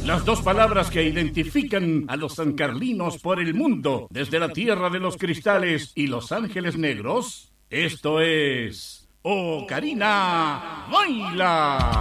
Las dos palabras que identifican a los sancarlinos por el mundo, desde la tierra de los cristales y los ángeles negros. Esto es... ¡Ocarina, baila!